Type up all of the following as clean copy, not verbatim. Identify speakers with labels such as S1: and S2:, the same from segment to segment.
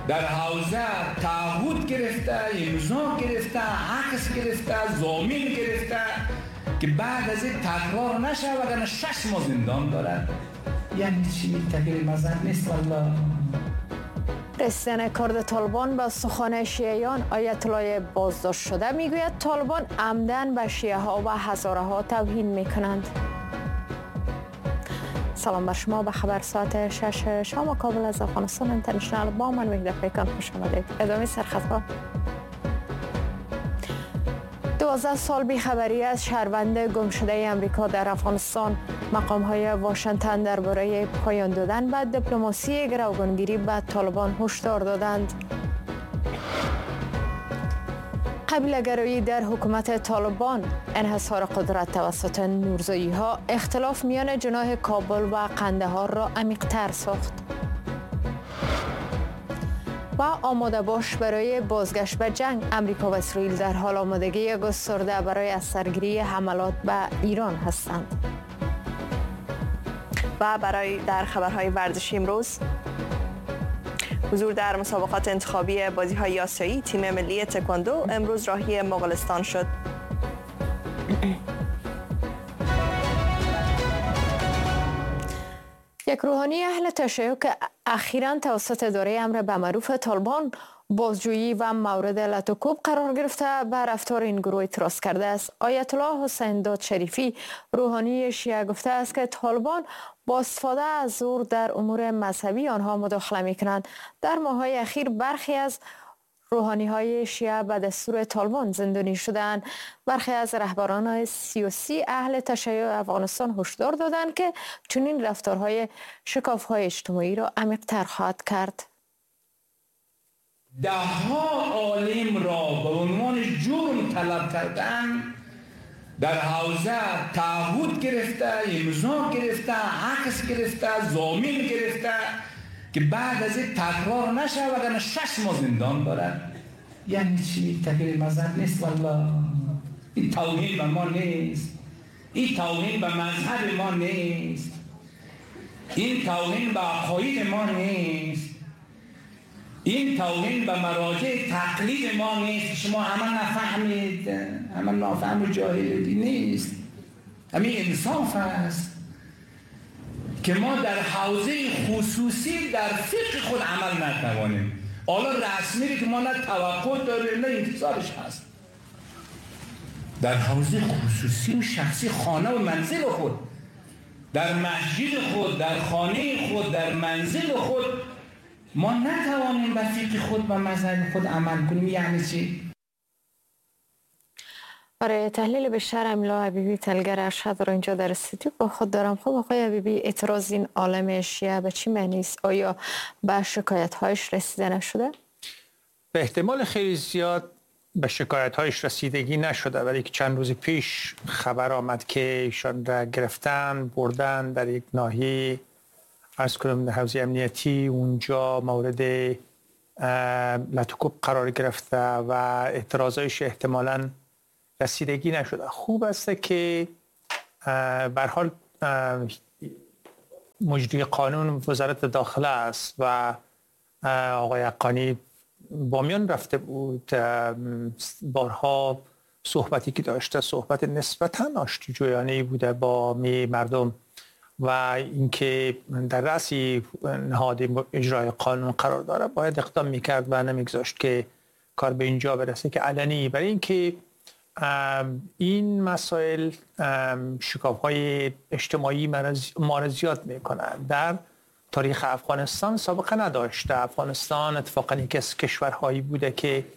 S1: در حوزه تعهد گرفته، امضا گرفته، عکس گرفته، ضامن گرفته که بعد از این تکرار نشه وگرنه 6 ماه زندان دارد. یعنی چی؟ تغییر مذهب نیست والله.
S2: رسیدن کرد طالبان به سخن شیعیان، آیت الله بازداشت شده میگوید طالبان عمدن به شیعه ها و هزاره ها توهین میکنند. سلام بر شما، به خبر ساعت 6 شام کابل از افغانستان اینترنشنال با من وحده پیکان خوش آمدید. ادامه سرخطها. 12 سال بیخبری از شهروند گم شده امریکا در افغانستان. مقام‌های واشنگتن درباره پایان دادن به دیپلماسی گروگانگیری به طالبان هشدار دادند. قبیله‌گرایی در حکومت طالبان، انحصار قدرت توسط نورزایی‌ها، اختلاف میان جناح کابل و قندهار را عمیق‌تر ساخت. و آماده باش برای بازگشت به جنگ، امریکا و اسرائیل در حال آمادگی گسترده برای از سرگیری حملات به ایران هستند. و برای در خبرهای ورزشی امروز، حضور در مسابقات انتخابی بازی‌های آسیایی، تیم ملی تکواندو امروز راهی مغولستان شد. یک روحانی اهل تشیع که اخیراً توسط اداره امر به معروف طالبان بازجویی و مورد لطوکوب قرار گرفته به رفتار این گروه اعتراض کرده است. آیت الله حسین داد شریفی، روحانی شیعه، گفته است که طالبان با استفاده از زور در امور مذهبی آنها مداخله می‌کنند. در ماه‌های اخیر برخی از روحانی‌های شیعه به دستور طالبان زندانی شدند. برخی از رهبران سیاسی اهل تشیع افغانستان هشدار دادند که چنین رفتارهای شکاف‌های اجتماعی را عمیق‌تر خواهد کرد.
S1: ده‌ها عالم را به عنوان جرم طلب کردن، در حوزه تعهد گرفته، امضا گرفته، عکس گرفته، ضامن گرفته که بعد از این تکرار نشه وگرنه 6 ماه زندان دارد. یعنی چی؟ تغییر مذهب نیست والله. این توهین به ما نیست، این توهین به مذهب ما نیست، این توهین به عقاید ما نیست، این توهین به مراجع تقلید ما نیست. شما همه نفهمید، همه نافهم و جاهلید نیست. همین انصاف است که ما در حوزه خصوصی در فقه خود عمل نتوانیم. حالا رسمی که ما نه توقع داریم نه انتظارش هست. در حوزه خصوصی و شخصی، خانه و منزل خود، در مسجد خود، در خانه خود، در منزل خود، ما نتوانیم به فقه خود و مذهب خود عمل کنیم. یعنی چی؟
S2: برای تحلیل بیشتر امیلا حبیبی، تحلیلگر ارشد را اینجا در استودیو با خود دارم. خب آقای حبیبی، اعتراض این عالم شیعه به چی معنی است؟ آیا به شکایت‌هایش رسیده نشده؟
S3: به احتمال خیلی زیاد به شکایت‌هایش رسیدگی نشده، ولی که چند روز پیش خبر آمد که ایشان را گرفتن، بردن در یک ناحیه، عرض کنم در حوزه امنیتی، اونجا مورد لطوکوب قرار گرفته و اعتراضایش احتمالاً رسیدگی نشده. خوب است که به هر حال مجری قانون وزارت داخله است و آقای حقانی بامیان رفته بود، بارها صحبتی که داشته صحبت نسبتاً آشتی جویانه‌ای بوده با مردم و اینکه در رأس نهاد اجرای قانون قرار داره باید اقدام میکرد و نمیگذاشت که کار به اینجا برسه که علنی. برای اینکه این مسائل شکاف‌های اجتماعی ما را زیاد میکنند. در تاریخ افغانستان سابقه نداشته. افغانستان اتفاقا یکی از کشورهایی بوده که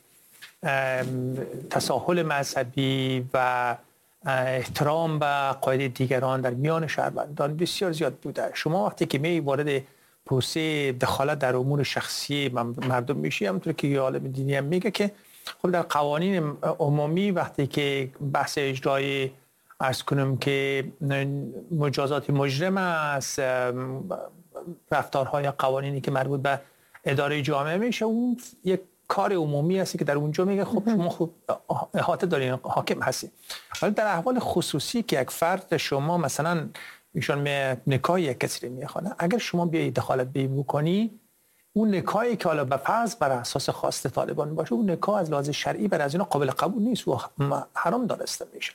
S3: تساهل مذهبی و احترام به قاعده دیگران در میان شهروندان بسیار زیاد بوده. شما وقتی که می وارد پروسه دخالت در امور شخصی مردم میشی، همونطور که یه عالم دینی هم میگه که خب در قوانین عمومی وقتی که بحث اجرای عرض کنم که مجازات مجرم است، رفتارهای قوانینی که مربوط به اداره جامعه میشه، اون یک کار عمومی هستی که در اونجا میگه خب شما خوب احاطه دارین، حاکم هستی. ولی در احوال خصوصی که یک فرد شما مثلا ایشان نکاح یک کسی رو میخوانه، اگر شما بیایی دخالت بکنی، اون نکاحی که حالا به فرض بر اساس خواست طالبان باشه، اون نکاح از لحاظ شرعی بر از اینا قابل قبول نیست و حرام دانسته میشه.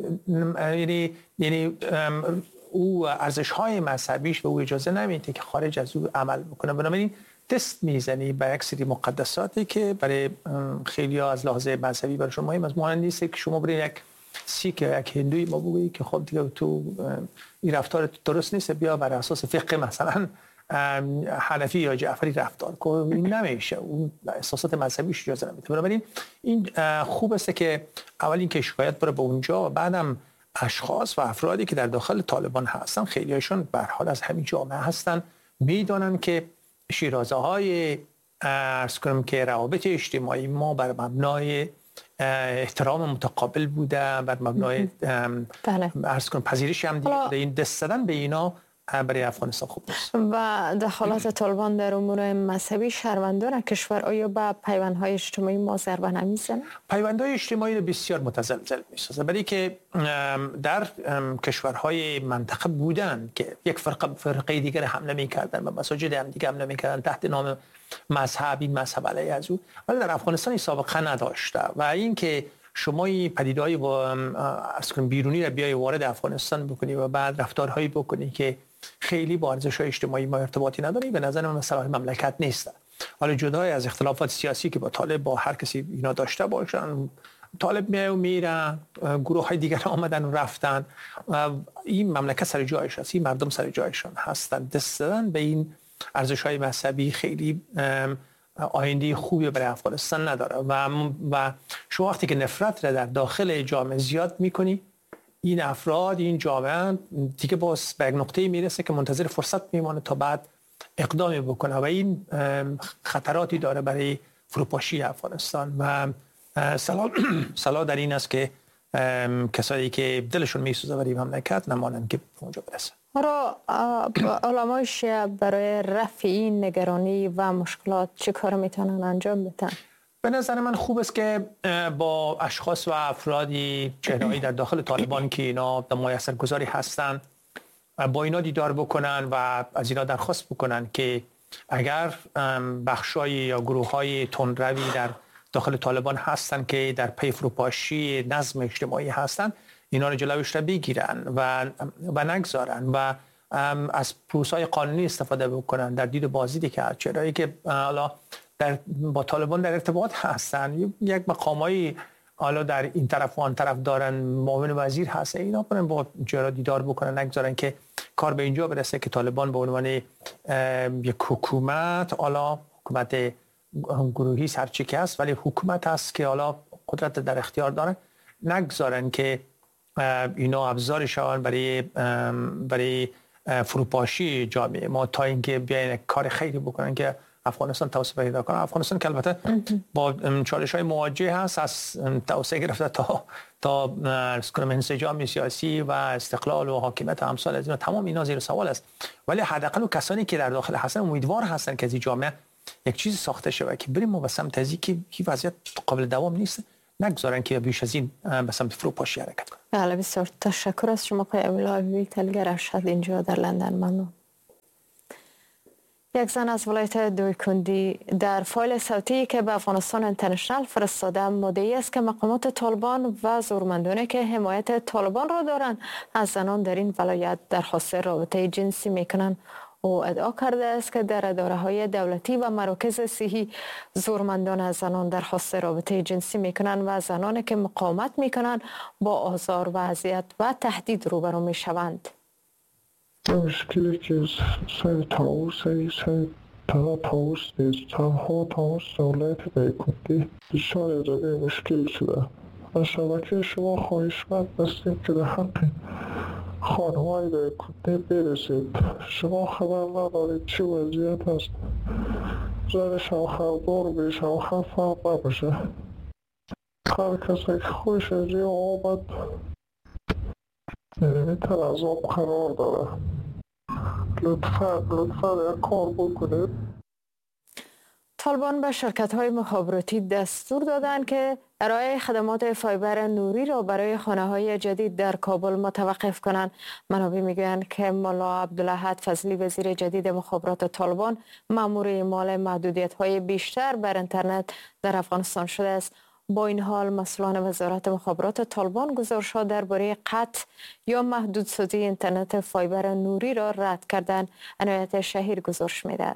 S3: یعنی او ارزش‌های مذهبیش به او اجازه نمیده که خارج از او عمل بکنه. بنابراین دست میزنی به یک سری مقدساتی که برای خیلی‌ها از لحاظ مذهبی برای شما مهم است. مهم نیست که شما برای یک سیک یا یک هندوی ما بگویی که خب دیگه تو این رفتار درست نیست، بیا بر اساس فقه مثلا حنفی یا جعفری رفتار کن. این نمیشه، اون احساسات مذهبیش اجازه نمیده. بنابراین این خوب است که اول این که شکایت بره به اونجا و بعدم اشخاص و افرادی که در داخل طالبان هستن، خیلی هاشون به هر حال از همین جامعه هستن، میدونن که شیرازه های عرض کنم که روابط اجتماعی ما بر مبنای احترام متقابل بوده، بر مبنای عرض کنم پذیرش هم دیگه بوده. این دست زدن به اینا برای افغانستان خوب نیست. و
S2: دخالت طالبان در امور مذهبی شهروندان کشور آیا با پیوندهای اجتماعی ما ضربه نمیزنه؟
S3: پیوندهای اجتماعی بسیار متزلزل میسازه، برای که در کشورهای منطقه بودن که یک فرقه دیگر حمله میکردن و مساجد هم دیگه حمله میکردن تحت نام مذهب، این مذهب علیه از او، ولی در افغانستان این سابقه نداشته. و این که شما این پدیده‌های با بیرونی را بیای وارد افغانستان بکنی و بعد رفتارهایی بکنی که خیلی با ارزش‌های اجتماعی ما ارتباطی نداره، به نظر من صلاح مملکت نیست. حالا جدای از اختلافات سیاسی که با طالب با هر کسی اینا داشته باشن، طالب میره، گروه‌های دیگر آمدن و رفتن، این مملکت سر جایش هست، این مردم سر جایشان هستن. دست زدن به این ارزش‌های مذهبی خیلی آینده خوبی برای افغانستان نداره و شما وقتی که نفرت را در داخل جامعه زیاد میکنی، این افراد، این جامعه دیگه باز به یک نقطه‌ای میرسه که منتظر فرصت میمانه تا بعد اقدامی بکنه و این خطراتی داره برای فروپاشی افغانستان. و صلاح در این است که کسایی که دلشون میسوزه برای مملکت نمانند که اونجا برسه.
S2: علمای شیعه برای رفع این نگرانی و مشکلات چه کار میتونن انجام بدن؟
S3: به نظر من خوب است که با اشخاص و افرادی چهره‌ای در داخل طالبان که اینا دمای اثرگذاری هستن با اینا دیدار بکنن و از اینا درخواست بکنن که اگر بخشای یا گروه‌های تندروی در داخل طالبان هستن که در پی فروپاشی نظم اجتماعی هستن، اینا رو جلوش را بگیرن و نگذارن و از پروسه‌های قانونی استفاده بکنن در دید بازدیدی که چهرهایی که حالا با طالبان در ارتباط هستن، یک مقامایی حالا در این طرف و آن طرف دارن، معاون وزیر هست، اینا کنن با چهره دیدار بکنن، نگذارن که کار به اینجا برسه که طالبان به عنوان یک حکومت، حالا حکومت گروهی سرچیکه است ولی حکومت است که حالا قدرت در اختیار دارن، نگذارن که اینا ابزار شوند برای فروپاشی جامعه ما تا اینکه بیاین کار خیری بکنن که افغانستان توسعه پیدا کنه. افغانستان که البته با چالش‌های مواجه هست، از توسعه گرفته تا انسجام سیاسی و استقلال و حاکمیت امثال از اینا، تمام اینا زیر سوال است. ولی حداقل کسانی که در داخل هستن امیدوار هستن که از این جامعه یک چیزی ساخته شود که بریم ما به سمت ازی که این وضعیت قابل دوام نیست، نگذارن که بیش از این به سمت فروپاشی حرکت کنن.
S2: بله، بسیار تشکر از شما آقای امیرالله تلگر ارشد اینجا در لندن. ممنون. یک زن از ولایت دویکندی در فایل صوتی که به افغانستان اینترنشنال فرستاده مدعی است که مقامات طالبان و زورمندانی که حمایت طالبان را دارند از زنان در این ولایت درخواست رابطه جنسی میکنند. او ادعا کرده است که در اداره‌های دولتی و مراکز صحی زورمندان از زنان درخواست رابطه جنسی میکنند و زنانی که مقاومت میکنند با آزار و اذیت و تهدید روبرو میشوند.
S4: مشکلی که سر طاووس تنها طاووس ولایت دویکندی دچار اداره مشکل شده. از شبکه شما خواهشمند هستیم که در حق خانم‌های دویکندی برسید. شما خبر ندارید چه وضعیت است. زن شوهردار به شوهر فرق نباشه. هر کسی که خوش از این آمد میتر از آب قرار داره. لطفا یک کار بکنید.
S2: طالبان به شرکت‌های مخابراتی دستور دادند که ارائه خدمات فایبر نوری را برای خانه‌های جدید در کابل متوقف کنند. منابع میگویند که ملا عبدالاحد فضلی وزیر جدید مخابرات طالبان مأمور اعمال محدودیت‌های بیشتر بر اینترنت در افغانستان شده است. با این حال مسئولان وزارت مخابرات طالبان گزارش‌ها درباره قطع یا محدودسازی اینترنت فایبر نوری را رد کردند. عنایت شهیر گزارش می‌دهد.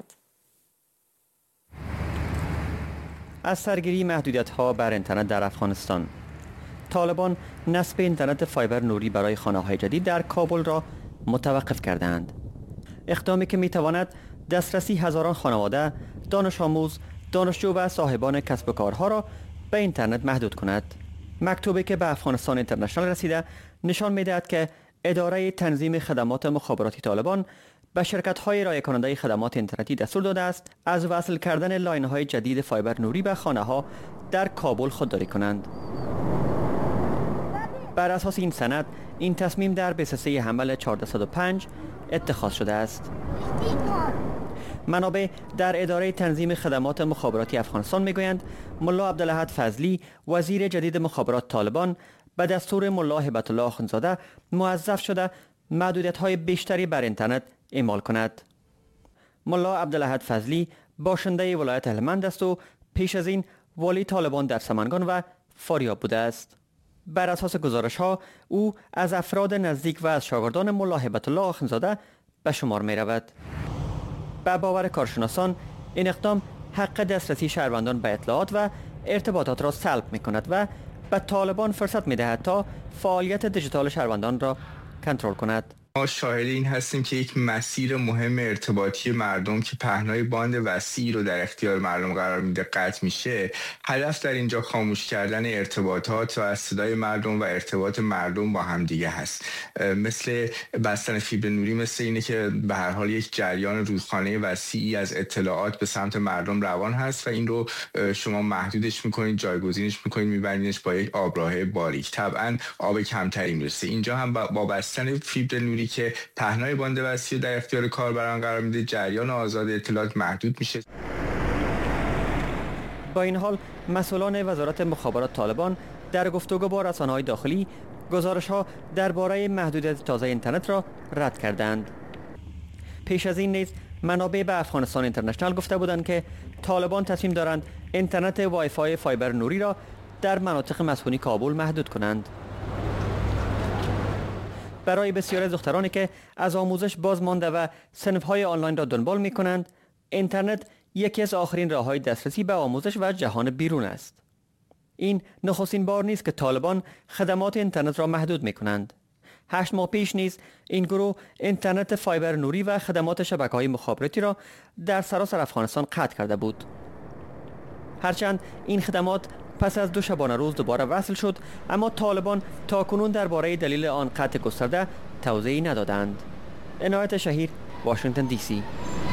S5: از سرگیری محدودیت‌ها بر اینترنت در افغانستان، طالبان نصب اینترنت فایبر نوری برای خانه‌های جدید در کابل را متوقف کردند. اقدامی که می‌تواند دسترسی هزاران خانواده، دانش آموز، دانشجو و صاحبان کسب و کارها را به اینترنت محدود کند. مکتوبی که به افغانستان اینترنشنال رسیده نشان می‌دهد که اداره تنظیم خدمات مخابراتی طالبان به شرکت‌های ارائه کننده خدمات اینترنتی دستور داده است از وصل کردن لاین‌های جدید فایبر نوری به خانه‌ها در کابل خودداری کنند. بر اساس این سند، این تصمیم در بسسه حمل 1405 اتخاذ شده است. منابع در اداره تنظیم خدمات مخابراتی افغانستان میگویند ملا عبدالاحد فضلی وزیر جدید مخابرات طالبان به دستور ملا هبت الله آخوندزاده موظف شده محدودیت‌های بیشتری بر اینترنت اعمال کند. ملا عبدالاحد فضلی باشنده ولایت هلمند است و پیش از این والی طالبان در سمنگان و فاریاب بوده است. بر اساس گزارش‌ها او از افراد نزدیک و از شاگردان ملا هبت الله آخوندزاده به شمار می‌رود. به باور کارشناسان این اقدام حق دسترسی شهروندان به اطلاعات و ارتباطات را سلب می‌کند و به طالبان فرصت می‌دهد تا فعالیت دیجیتال شهروندان را کنترل کند.
S6: ما شاهد این هستیم که یک مسیر مهم ارتباطی مردم که پهنای باند وسیعی رو در اختیار مردم قرار میده قطع میشه. هدف در اینجا خاموش کردن ارتباطات و از صدای مردم و ارتباط مردم با همدیگه هست. مثل بستن فیبر نوری مثل اینه که به هر حال یک جریان رودخانه وسیعی از اطلاعات به سمت مردم روان هست و این رو شما محدودش میکنید، جایگزینش میکنید، میبرینش با یک آبراهه باریک. طبعا آب کمتری میرسه. اینجا هم با بستن فیبر نوری که پهنای باند وسیع در اختیار کاربران قرار میده، جریان آزاد اطلاعات محدود میشه.
S5: با این حال مسئولان وزارت مخابرات طالبان در گفتگو با رسانه‌های داخلی گزارش‌ها درباره محدودیت تازه اینترنت را رد کردند. پیش از این نیز منابع به افغانستان اینترنشنال گفته بودند که طالبان تصمیم دارند اینترنت وای فای فایبر نوری را در مناطق مسکونی کابل محدود کنند. برای بسیاری از دخترانی که از آموزش باز مانده و صنف‌های آنلاین را دنبال می‌کنند، اینترنت یکی از آخرین راه‌های دسترسی به آموزش و جهان بیرون است. این نخستین بار نیست که طالبان خدمات اینترنت را محدود می‌کنند. 8 ماه پیش نیز این گروه اینترنت فایبر نوری و خدمات شبکه‌های مخابراتی را در سراسر افغانستان قطع کرده بود. هرچند این خدمات پس از 2 شبانه روز دوباره وصل شد، اما طالبان تاکنون درباره دلیل آن قطع گسترده توضیحی ندادند. عنایت شهیر، واشنگتن دی سی.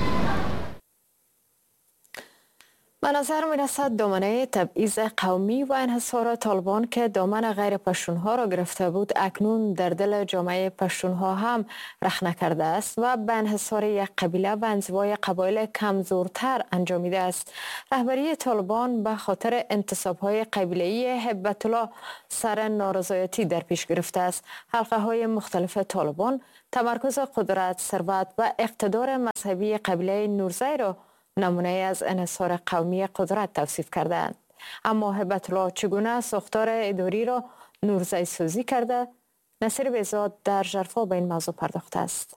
S2: به نظر می رسد دامنه تبعیض قومی و انحصار طالبان که دامن غیر پشتونها را گرفته بود اکنون در دل جامعه پشتونها هم رخ نکرده است و به انحصار یک قبیله و انزوای قبایل کمزورتر انجامیده است. رهبری طالبان به خاطر انتصاب‌های قبیله‌ای هبت الله سر نارضایتی در پیش گرفته است. حلقه‌های مختلف طالبان تمرکز قدرت، ثروت و اقتدار مذهبی قبیله نورزی را نمونه از انحصار قومی قدرت توصیف کردند. اما هبت الله چگونه ساختار اداری را نورزی سازی کرده؟ نصیر بهزاد در ژرفا به این موضوع پرداخته است.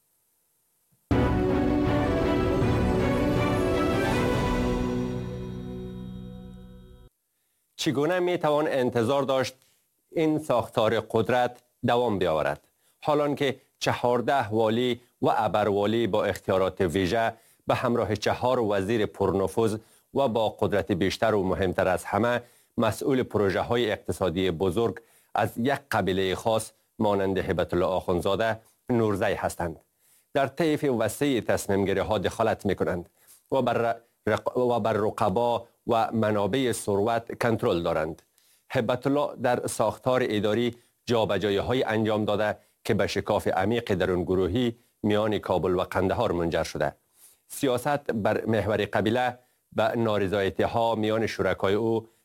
S7: چگونه می توان انتظار داشت این ساختار قدرت دوام بیاورد حالان که 14 والی و ابروالی با اختیارات ویژه به همراه 4 وزیر پرنفوذ و با قدرت بیشتر و مهمتر از همه مسئول پروژه های اقتصادی بزرگ از یک قبیله خاص مانند هبت الله آخوندزاده نورزی هستند. در طیف وسیع تصمیم گیری ها دخالت می کنند و بر رقبا و منابع ثروت کنترل دارند. هبت الله در ساختار اداری جابجایی های انجام داده که به شکاف عمیق درون گروهی میان کابل و قندهار منجر شده. سیاست بر محور قبیله به نارضایتی ها میان شرکای او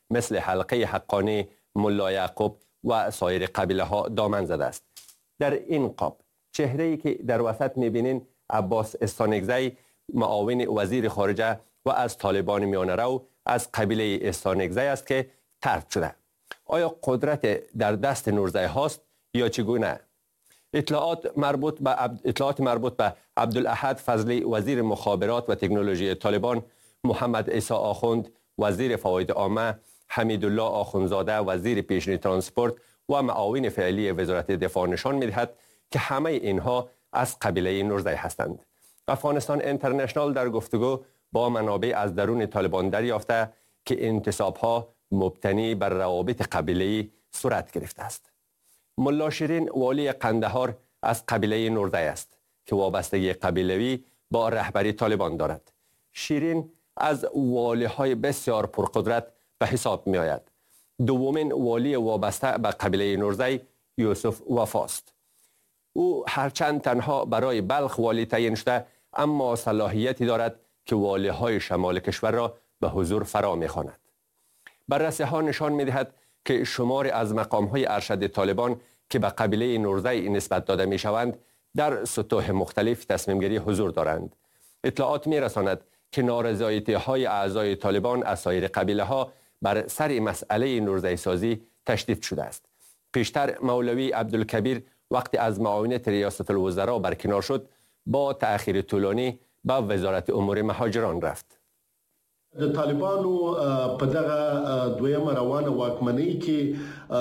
S7: مثل حلقه حقانی، ملا یعقوب و سایر قبیله ها دامن زده است. در این قاب چهره‌ای که در وسط می‌بینین عباس استانکزی، معاون وزیر خارجه و از طالبان میانه‌رو از قبیله استانکزی است که طرد شده. آیا قدرت در دست نورزی هاست یا چگونه؟ اطلاعات مربوط به عبدالاحد فضلی وزیر مخابرات و تکنولوژی طالبان، محمد عیسی آخوند وزیر فواید عامه، حمیدالله آخوندزاده وزیر پیشین ترانسپورت و معاون فعلی وزارت دفاع نشان می‌دهد که همه اینها از قبیله نورزی هستند. افغانستان اینترنشنال در گفتگو با منابع از درون طالبان دریافته که انتصاب‌ها مبتنی بر روابط قبیله‌ای صورت گرفته است. ملا شیرین والی قندهار از قبیله نورزی است که وابستگی قبیلوی با رهبری طالبان دارد. شیرین از والی‌های بسیار پرقدرت به حساب می آید. دومین والی وابسته به قبیله نورزی یوسف وفاست. او هرچند تنها برای بلخ والی تعیین شده، اما صلاحیتی دارد که والی‌های شمال کشور را به حضور فرا می‌خواند. بررسی ها نشان می‌دهد که شمار از مقام‌های ارشد طالبان که به قبیله نورزی نسبت داده می‌شوند در سطوح مختلف تصمیم گیری حضور دارند. اطلاعات می‌رساند که نارضایتی‌های اعضای طالبان از سایر قبیله‌ها بر سر مسئله نورزی سازی تشدید شده است. پیشتر مولوی عبدالکبیر وقتی از معاونیت ریاست الوزراء برکنار شد، با تأخیر طولانی به وزارت امور مهاجران رفت.
S8: د طالبانو په دغه دویمه روانه واکمنۍ کې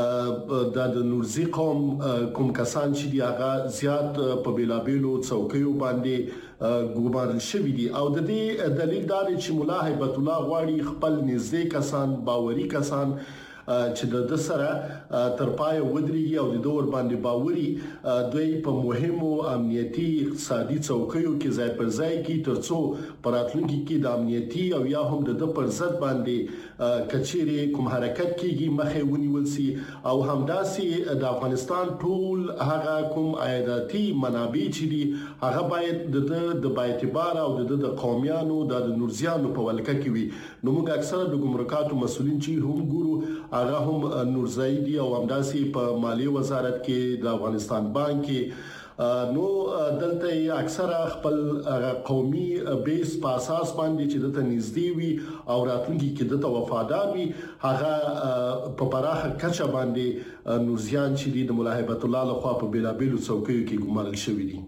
S8: د نورزي قوم کوم کسان چې دی هغه زیات په بیلابیلو څوکیو باندې ګومارل شوی دي او د دې دلیل دا دی چې مولا هیبت الله غواړي خپل نږدې کسان، باوري کسان چې د سره تر پای ودرېږي او د دور باندې باوري دوی په مهمو امنیتي اقتصادي څوکیو کې ځای پر ځای کې ترڅو پراتلونکي کې د امنیتي او یا هم د پر ضد باندې کچيري کوم حرکت کیږي مخه ونیول سي او همداسي د افغانستان ټول هغه کوم عایداتي منابع چې دي هغه باید د باعتبار او د قومیانو د نورزیانو په ولکه کې وي. نو موږ اکثره د ګمرکاتو مسولین چې هم ګورو هغه هم نورزی دي او همداسي په مالی وزارت کې د افغانستان بانک کې نو دلته اکثره خپل قومي بیس په اساس باندې چې دته نږدې وي او راتلونکي کې دته وفادار وي هغه په پراخه کچه باندې نورزیان چې د ملاحبت الله لخوا په بیلابیلو څوکیو کې ګمارل شوی دي.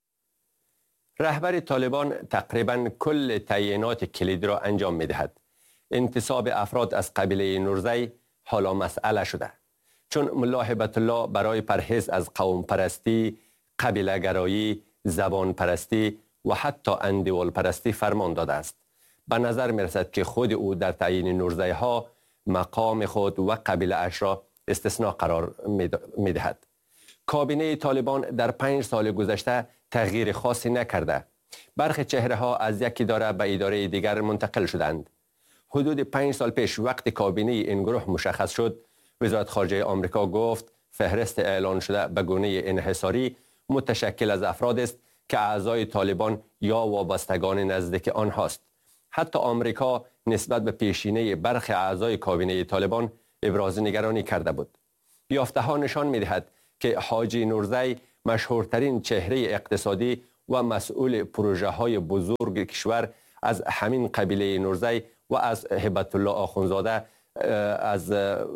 S7: رهبر طالبان تقریبا کل تعیینات کلیدی را انجام می‌دهد. انتصاب افراد از قبیله نورزی حالا مسئله شده، چون ملا هیبت الله برای پرهیز از قوم پرستی، قبیله گرایی، زبان پرستی و حتی اندوال پرستی فرمان داده است. به نظر می رسد که خود او در تعیین نورزی ها مقام خود و قبیله اش را استثناء قرار می دهد. کابینه طالبان در 5 سال گذشته تغییر خاصی نکرده. برخی چهره ها از یک اداره به اداره دیگر منتقل شدند. حدود 5 سال پیش وقتی کابینه این گروه مشخص شد، وزارت خارجه آمریکا گفت فهرست اعلان شده به گونه انحصاری متشکل از افراد است که اعضای طالبان یا وابستگان نزدیک آنهاست. حتی آمریکا نسبت به پیشینه برخی اعضای کابینه طالبان ابراز نگرانی کرده بود. یافته‌ها نشان می‌دهد که حاجی نورزی مشهورترین چهره اقتصادی و مسئول پروژه‌های بزرگ کشور از همین قبیله نورزی و از هیبت الله آخوندزاده از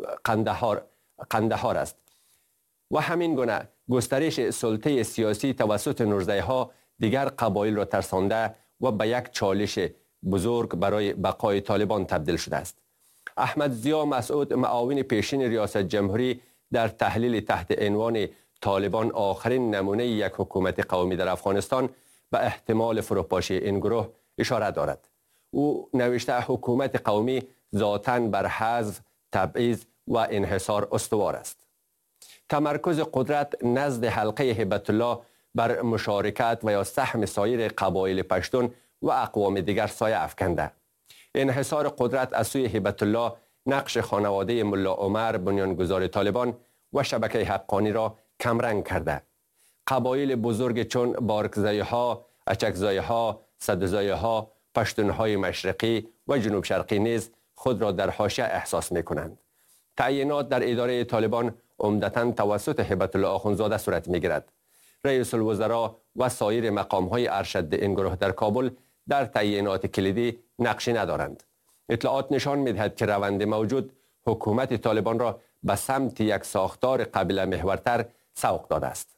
S7: قندهار است. و همین گونه گسترش سلطه سیاسی توسط نورزی ها دیگر قبایل را ترسانده و به یک چالش بزرگ برای بقای طالبان تبدیل شده است. احمد ضیا مسعود، معاون پیشین ریاست جمهوری، در تحلیل تحت عنوان طالبان آخرین نمونه یک حکومت قومی در افغانستان به احتمال فروپاشی این گروه اشاره دارد. او نوشته حکومت قومی ذاتاً بر حذف، تبعیض و انحصار استوار است. تمرکز قدرت نزد حلقه هیبت الله بر مشارکت و یا سهم سایر قبایل پشتون و اقوام دیگر سایه افکنده. انحصار قدرت از سوی هیبت الله نقش خانواده ملا عمر بنیانگذار طالبان و شبکه حقانی را کمرنگ کرده. قبایل بزرگ چون بارکزایی ها، اچکزایی ها، صدزایی ها، پشتون های مشرقی و جنوب شرقی نیز خود را در حاشیه احساس می کنند. تعیینات در اداره طالبان عمدتاً توسط هیبت الله آخوندزاده صورت می‌گیرد. رئیس الوزراء و سایر مقام‌های ارشد این گروه در کابل در تعیینات کلیدی نقشی ندارند. اطلاعات نشان می‌دهد که روند موجود حکومت طالبان را به سمت یک ساختار قبیله محورتر سوق داده است.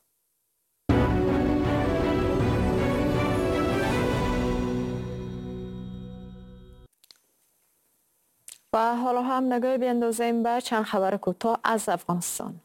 S2: و حالا هم نگاهی بیندازیم به چند خبر کوتاه از افغانستان.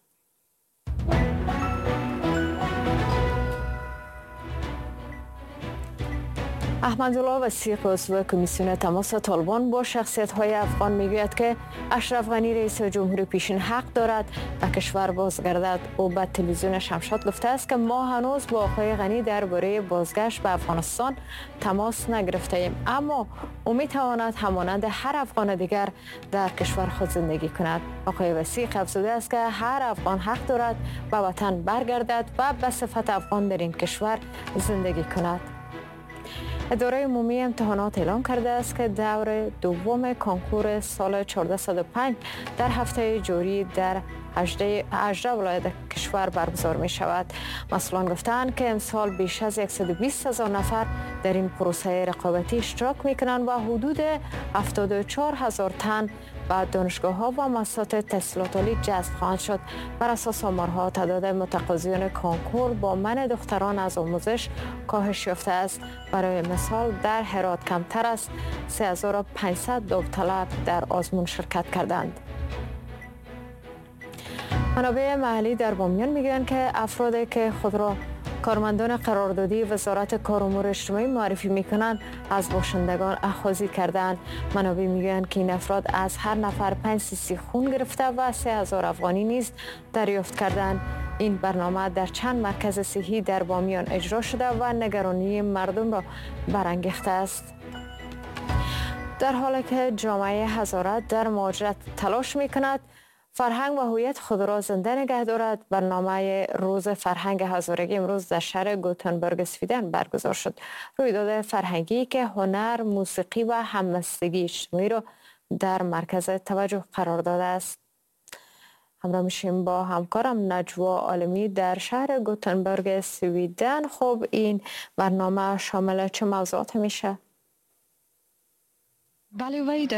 S2: احمدالله وثیق عضو کمیسیون تماس طالبان با شخصیت‌های افغان میگوید که اشرف غنی رئیس جمهور پیشین حق دارد به کشور بازگردد. او به تلویزیون شمشاد گفته است که ما هنوز با آقای غنی درباره بازگشت به افغانستان تماس نگرفته ایم، اما او میتواند همانند هر افغان دیگر در کشور خود زندگی کند. آقای وثیق افزوده است که هر افغان حق دارد به وطن برگردد و به صفت افغان در این کشور زندگی کند. اداره عمومی امتحانات اعلام کرده است که دور دوم کنکور سال 1405 در هفته جاری در 18 ولایت کشور برگزار می شود. مسئولان گفتند که امسال بیش از 120,000 نفر در این پروسه رقابتی اشتراک می کنند و حدود 74,000 تن به دانشگاه‌ها و مؤسسات تحصیلات عالی جذب خواهند شد. بر اساس آمارها تعداد متقاضیان کنکور با منع دختران از آموزش کاهش یافته است. برای مثال در هرات کمتر از 3500 داوطلب در آزمون شرکت کردند. منابع محلی در بامیان میگویند که افرادی که خود را کارمندان قراردادی وزارت کار و امور اجتماعی معرفی میکنند از باشندگان اخاذی کردند. منابع میگویند که این افراد از هر نفر 5 cc خون گرفته و 3000 افغانی نیز دریافت کردند. این برنامه در چند مرکز صحی در بامیان اجرا شده و نگرانی مردم را برانگیخته است. در حالی که جامعه هزاره در مهاجرت تلاش میکند فرهنگ و هویت خود را زنده نگه دارد، برنامه روز فرهنگ هزارگی امروز در شهر گوتنبرگ سویدن برگزار شد. رویداد فرهنگی که هنر، موسیقی و همبستگی اجتماعی را در مرکز توجه قرار داده است. همراه میشیم با همکارم نجوا عالمی در شهر گوتنبرگ سویدن. خب این برنامه شامل چه موضوعات میشه؟
S9: بله وید،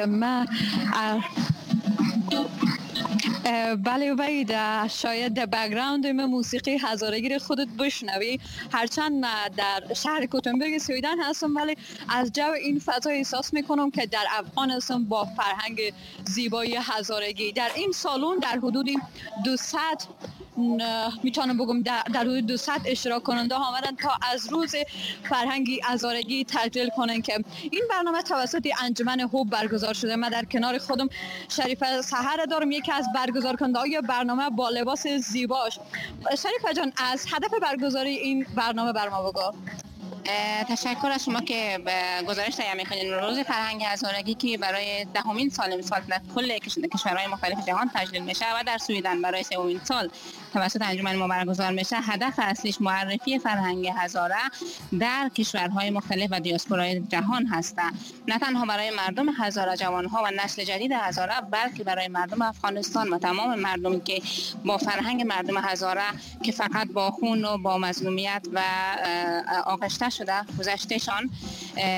S9: بله وید، شاید در بک‌گراند موسیقی هزارگی خودت بشنوی. هرچند در شهر گوتنبرگ سویدن هستم ولی از جو این فضا احساس میکنم که در افغانستان با فرهنگ زیبایی هزارگی در این سالن در حدود 200 میتونم بگم در حدود 200 اشتراک کننده آمدن تا از روز فرهنگی هزارگی تجلیل کنن که این برنامه توسط انجمن هوب برگزار شده. من در کنار خودم شریفه سحر دارم، یکی از برگزار کننده های برنامه با لباس زیباش. شریفه جان، از هدف برگزاری این برنامه بر ما بگو.
S10: تشکر از شما که گزارش تهیه می‌کنید. روز فرهنگ هزارگی که برای 10مین سال امسال در کل کشورهای مختلف جهان تجلیل میشه و در سویدن برای 3مین سال توسط انجمن ما برگزار میشه، هدف اصلیش معرفی فرهنگ هزاره در کشورهای مختلف و دیاسپورای جهان هسته. نه تنها برای مردم هزاره، جوانها و نسل جدید هزاره، بلکه برای مردم افغانستان و تمام مردمی که با فرهنگ مردم هزاره که فقط با خون و با مظلومیت و آغشته شده گذشتهشان